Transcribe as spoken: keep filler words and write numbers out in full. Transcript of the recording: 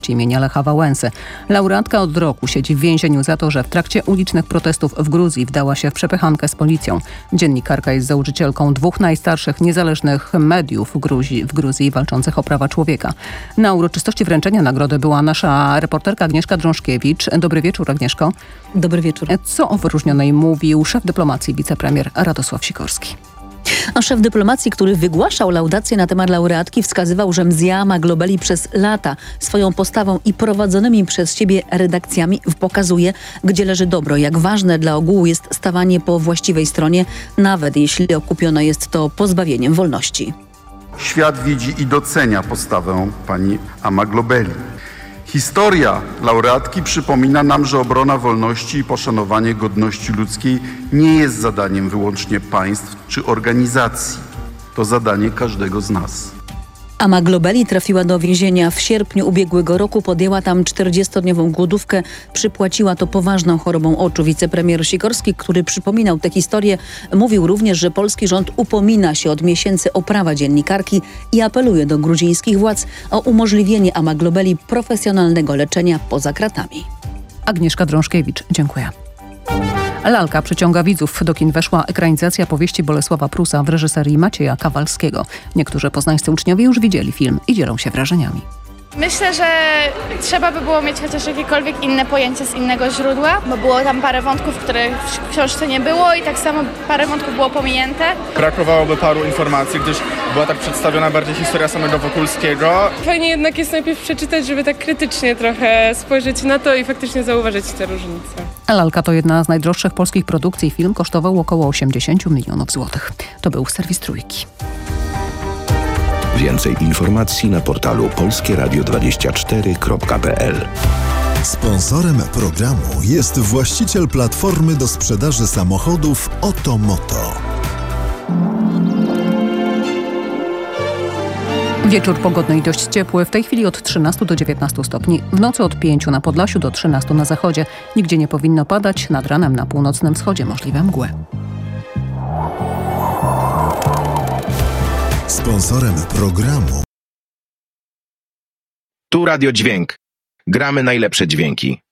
imienia Lecha Wałęsy. Laureatka od roku siedzi w więzieniu za to, że w trakcie ulicznych protestów w Gruzji wdała się w przepychankę z policją. Dziennikarka jest założycielką dwóch najstarszych niezależnych mediów w Gruzji, w Gruzji walczących o prawa człowieka. Na uroczystości wręczenia nagrody była nasza reporterka Agnieszka Drążkiewicz. Dobry wieczór, Agnieszko. Dobry wieczór. Co o wyróżnionej mówił szef dyplomacji, wicepremier Radosław Sikorski? A szef dyplomacji, który wygłaszał laudację na temat laureatki, wskazywał, że Mzia Amaglobeli przez lata swoją postawą i prowadzonymi przez siebie redakcjami pokazuje, gdzie leży dobro. Jak ważne dla ogółu jest stawanie po właściwej stronie, nawet jeśli okupione jest to pozbawieniem wolności. Świat widzi i docenia postawę pani Amaglobeli. Historia laureatki przypomina nam, że obrona wolności i poszanowanie godności ludzkiej nie jest zadaniem wyłącznie państw czy organizacji. To zadanie każdego z nas. Amaglobeli trafiła do więzienia w sierpniu ubiegłego roku. Podjęła tam czterdziestodniową głodówkę. Przypłaciła to poważną chorobą oczu. Wicepremier Sikorski, który przypominał tę historię, mówił również, że polski rząd upomina się od miesięcy o prawa dziennikarki i apeluje do gruzińskich władz o umożliwienie Amaglobeli profesjonalnego leczenia poza kratami. Agnieszka Drążkiewicz, dziękuję. Lalka przyciąga widzów. Do kin weszła ekranizacja powieści Bolesława Prusa w reżyserii Macieja Kawalskiego. Niektórzy poznańscy uczniowie już widzieli film i dzielą się wrażeniami. Myślę, że trzeba by było mieć chociaż jakiekolwiek inne pojęcie z innego źródła, bo było tam parę wątków, których w książce nie było i tak samo parę wątków było pominięte. Brakowałoby paru informacji, gdyż była tak przedstawiona bardziej historia samego Wokulskiego. Fajnie jednak jest najpierw przeczytać, żeby tak krytycznie trochę spojrzeć na to i faktycznie zauważyć te różnice. Lalka to jedna z najdroższych polskich produkcji. Film kosztował około osiemdziesiąt milionów złotych. To był serwis Trójki. Więcej informacji na portalu polskie radio dwadzieścia cztery kropka p l. Sponsorem programu jest właściciel platformy do sprzedaży samochodów Otomoto. Wieczór pogodny i dość ciepły. W tej chwili od trzynastu do dziewiętnastu stopni. W nocy od pięciu na Podlasiu do trzynastu na zachodzie. Nigdzie nie powinno padać. Nad ranem na północnym wschodzie możliwe mgły. Sponsorem programu Tu Radio Dźwięk. Gramy najlepsze dźwięki.